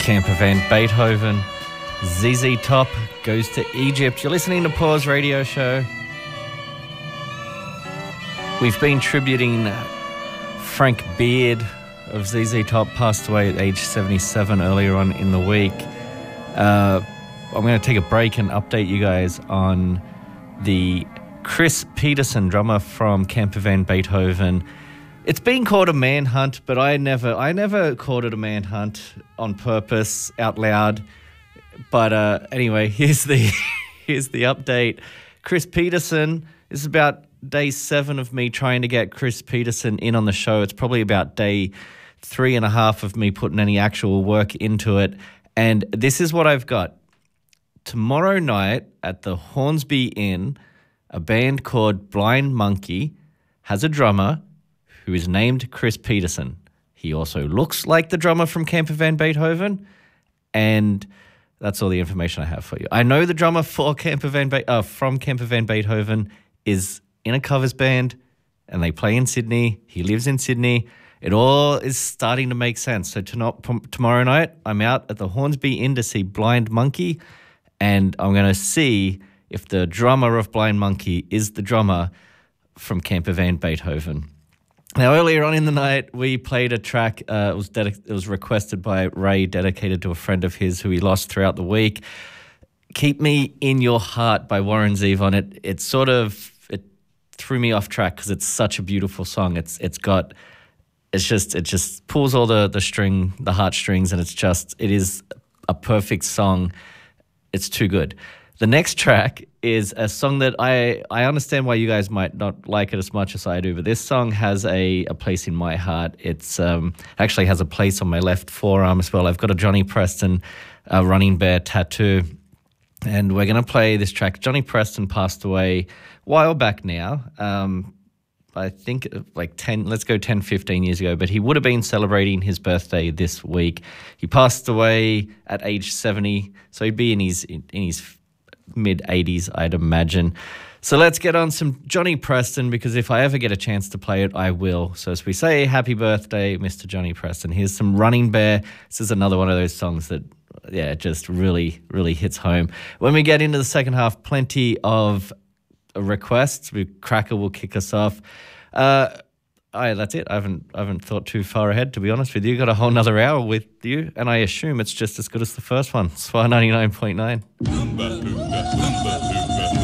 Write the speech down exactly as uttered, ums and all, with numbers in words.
Camper Van Beethoven. Z Z Top goes to Egypt. You're listening to Pause Radio Show. We've been tributing Frank Beard of Z Z Top, passed away at age seventy-seven earlier on in the week. Uh, I'm going to take a break and update you guys on the Chris Peterson, drummer from Camper Van Beethoven. It's been called a manhunt, but I never I never called it a manhunt on purpose, out loud. But uh, anyway, here's the here's the update. Chris Peterson, this is about day seven of me trying to get Chris Peterson in on the show. It's probably about day three and a half of me putting any actual work into it. And this is what I've got. Tomorrow night at the Hornsby Inn, a band called Blind Monkey has a drummer who is named Chris Peterson. He also looks like the drummer from Camper Van Beethoven, and that's all the information I have for you. I know the drummer for Camper Van Be- uh, from Camper Van Beethoven is in a covers band, and they play in Sydney. He lives in Sydney. It all is starting to make sense. So tonight, tomorrow night, I'm out at the Hornsby Inn to see Blind Monkey, and I'm going to see if the drummer of Blind Monkey is the drummer from Camper Van Beethoven. Now, earlier on in the night, we played a track. Uh, it was dedic- it was requested by Ray, dedicated to a friend of his who he lost throughout the week. "Keep Me in Your Heart" by Warren Zevon. It it sort of it threw me off track because it's such a beautiful song. It's it's got it's just it just pulls all the the string, the heartstrings, and it's just it is a perfect song. It's too good. The next track is a song that I, I understand why you guys might not like it as much as I do, but this song has a, a place in my heart. It's um, actually has a place on my left forearm as well. I've got a Johnny Preston uh, Running Bear tattoo, and we're going to play this track. Johnny Preston passed away a while back now. Um, I think like ten, let's go ten, fifteen years ago, but he would have been celebrating his birthday this week. He passed away at age seventy, so he'd be in his in, in his mid-eighties, I'd imagine. So let's get on some Johnny Preston, because if I ever get a chance to play it, I will. So as we say, happy birthday, Mister Johnny Preston. Here's some Running Bear. This is another one of those songs that, yeah, just really, really hits home. When we get into the second half, plenty of requests. Cracker will kick us off. Uh, I, that's it. I haven't I haven't thought too far ahead, to be honest with you. Got a whole nother hour with you, and I assume it's just as good as the first one. S W A ninety-nine point nine.